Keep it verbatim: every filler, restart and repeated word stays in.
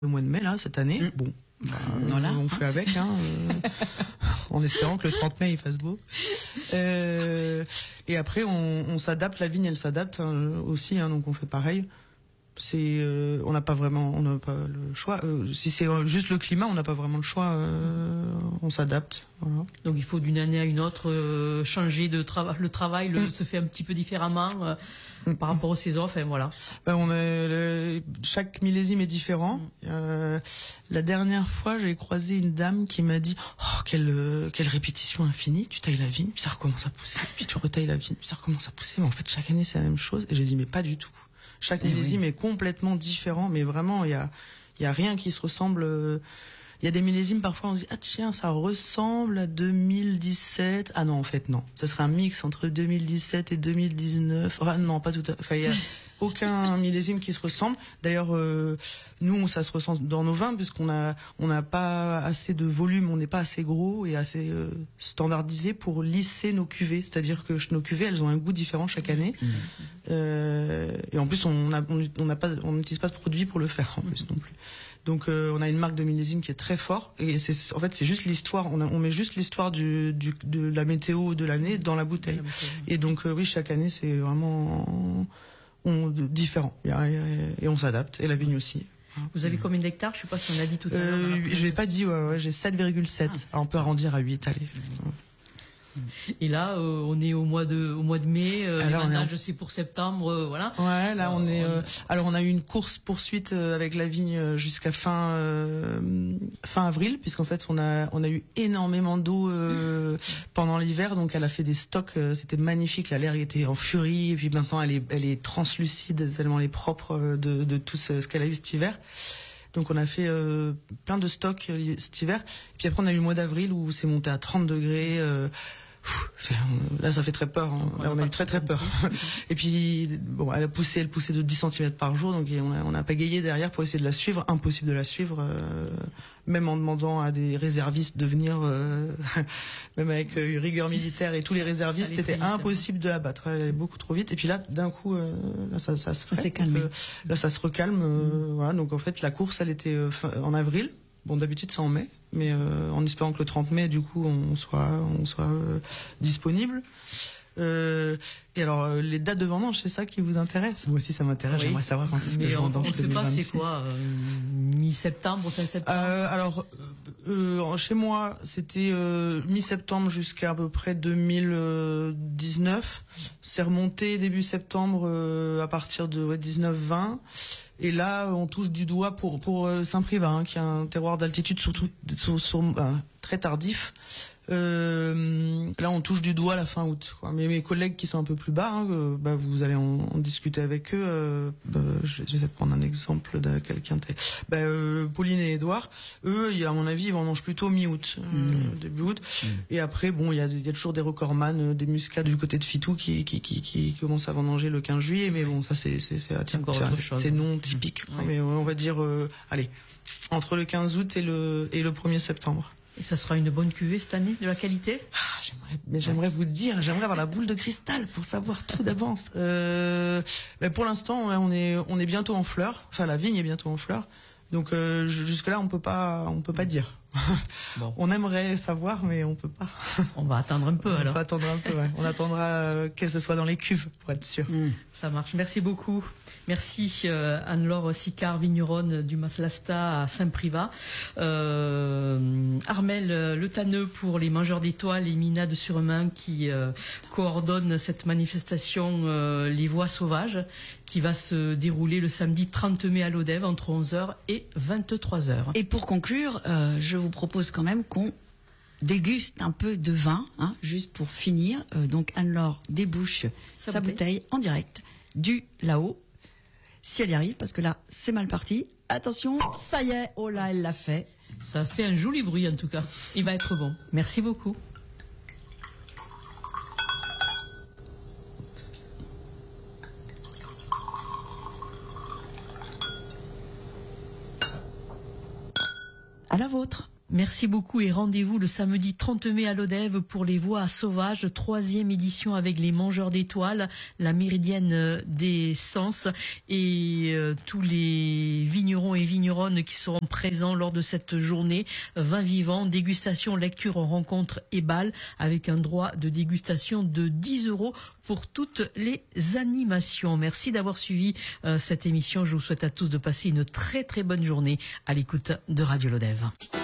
le mois de mai, là, cette année. Mmh. Bon, bah, voilà, on fait avec, hein, euh, en espérant que le trente mai, il fasse beau. Euh, et après, on, on s'adapte, la vigne, elle s'adapte hein, aussi, hein, donc on fait pareil. C'est, euh, on n'a pas vraiment, on n'a pas le choix. Euh, si c'est juste le climat, on n'a pas vraiment le choix. Euh, on s'adapte. Voilà. Donc il faut d'une année à une autre euh, changer de travail. Le travail le, mm. se fait un petit peu différemment euh, mm. par rapport aux saisons. Enfin voilà. Ben, on est, le, chaque millésime est différent. Mm. Euh, la dernière fois, j'ai croisé une dame qui m'a dit oh, quelle euh, quelle répétition infinie. Tu tailles la vigne, puis ça recommence à pousser, puis tu retailles la vigne, puis ça recommence à pousser. Mais en fait, chaque année, c'est la même chose. Et j'ai dit mais pas du tout. Chaque millésime oui. est complètement différent, mais vraiment, il y a, il y a rien qui se ressemble. Il y a des millésimes, parfois, on se dit, ah tiens, ça ressemble à deux mille dix-sept. Ah non, en fait, non. Ça serait un mix entre deux mille dix-sept et deux mille dix-neuf. Enfin, non, pas tout à fait. Enfin, il y a aucun millésime qui se ressemble. D'ailleurs, euh, nous, ça se ressent dans nos vins, puisqu'on a, on n'a pas assez de volume, on n'est pas assez gros et assez euh, standardisé pour lisser nos cuvées. C'est-à-dire que nos cuvées, elles ont un goût différent chaque année. Mmh. Euh, et en plus, on n'a on, on pas, on n'utilise pas de produits pour le faire, en plus, non plus. Donc euh, on a une marque de millésime qui est très fort et c'est en fait c'est juste l'histoire. On, a, on met juste l'histoire du, du de la météo de l'année dans la bouteille. La bouteille. Et donc euh, oui, chaque année c'est vraiment on, différent et, et on s'adapte et la vigne aussi. Vous avez combien d'hectares? Je sais pas si on l'a dit tout à l'heure. Euh, je l'ai pas dit. Ouais, ouais, j'ai sept virgule sept. Ah, on peut arrondir à huit. Allez. Et là, euh, on est au mois de, au mois de mai. Euh, alors, maintenant, en... je sais pour septembre, euh, voilà. Ouais, là, on est. Euh, alors, on a eu une course poursuite euh, avec la vigne jusqu'à fin euh, fin avril, puisqu'en fait, on a on a eu énormément d'eau euh, pendant l'hiver, donc elle a fait des stocks. Euh, C'était magnifique. La l'air était en furie, et puis maintenant, elle est elle est translucide tellement elle est propre de de tout ce, ce qu'elle a eu cet hiver. Donc on a fait euh, plein de stocks euh, cet hiver. Et puis après on a eu le mois d'avril où c'est monté à trente degrés. Euh, pff, là ça fait très peur. Hein. Là on a eu très très peur. Et puis bon, elle a poussé, elle poussait de dix centimètres par jour. Donc on a, on a pagayé derrière pour essayer de la suivre. Impossible de la suivre, euh, même en demandant à des réservistes de venir. Euh, même avec euh, rigueur militaire et tous les réservistes, c'était impossible de la battre. Elle allait beaucoup trop vite. Et puis là, d'un coup, euh, là ça, ça se fait. Euh, là ça se recalme. Euh, mmh. Voilà. Donc en fait, la course, elle était euh, fin, en avril. Bon, d'habitude c'est en mai, mais euh, en espérant que le trente mai, du coup, on soit, on soit euh, disponible. Euh, et alors, euh, les dates de vendange, c'est ça qui vous intéresse? Moi aussi, ça m'intéresse. Oui. J'aimerais savoir quand est-ce que je vendange. On ne sait pas, c'est quoi euh, mi-septembre, fin septembre euh, Alors, euh, chez moi, c'était euh, mi-septembre jusqu'à à peu près deux mille dix-neuf. C'est remonté début septembre euh, à partir de ouais, dix-neuf vingt. Et là, on touche du doigt pour pour Saint-Privat, hein, qui a un terroir d'altitude surtout sur, sur, euh, très tardif. Euh, là, on touche du doigt la fin août. Quoi. Mais mes collègues qui sont un peu plus bas, hein, euh, bah, vous allez en, en discuter avec eux. Euh, bah, je vais essayer de prendre un exemple de quelqu'un. De... Bah, euh, Pauline et Édouard, eux, à mon avis, ils vendangent plutôt mi-août, euh, mmh. début août. Mmh. Et après, bon, il y a, y a toujours des recordman, euh, des muscats du côté de Fitou qui qui qui, qui commencent à vendanger le quinze juillet. Mais bon, ça c'est c'est c'est, c'est, c'est non typique. Mmh. Mais on va dire, euh, allez, entre le quinze août et le et le premier septembre. Et ça sera une bonne cuvée cette année, de la qualité? Ah, j'aimerais, mais j'aimerais vous dire, j'aimerais avoir la boule de cristal pour savoir tout d'avance. Euh, mais pour l'instant, on est, on est bientôt en fleurs. Enfin, la vigne est bientôt en fleurs. Donc euh, jusque là, on peut pas, on peut pas dire. Bon. On aimerait savoir, mais on peut pas. On va attendre un peu alors. On va attendre un peu. Ouais. On attendra euh, que ce soit dans les cuves pour être sûr. Mmh, ça marche. Merci beaucoup. Merci euh, Anne-Laure Sicard, vigneronne du Mas-Lasta à Saint-Privat. Euh, Armel Le Tanneux pour les Mangeurs d'étoiles et Mina de Surmain qui euh, coordonne cette manifestation euh, Les Voix Sauvages qui va se dérouler le samedi trente mai à l'Odève entre onze heures et vingt-trois heures. Et pour conclure, euh, je vous propose quand même qu'on déguste un peu de vin, hein, juste pour finir. Euh, donc Anne-Laure débouche sa, sa bouteille. bouteille en direct du là-haut. Si elle y arrive, parce que là, c'est mal parti. Attention, ça y est, oh là, elle l'a fait. Ça fait un joli bruit en tout cas. Il va être bon. Merci beaucoup. À la vôtre. Merci beaucoup et rendez-vous le samedi trente mai à Lodève pour les Voix sauvages, troisième édition avec les Mangeurs d'étoiles, la Méridienne des Sens et euh, tous les vignerons et vigneronnes qui seront présents lors de cette journée. Vin vivant, dégustation, lecture, rencontre et bal avec un droit de dégustation de dix euros pour toutes les animations. Merci d'avoir suivi euh, cette émission. Je vous souhaite à tous de passer une très très bonne journée à l'écoute de Radio Lodève.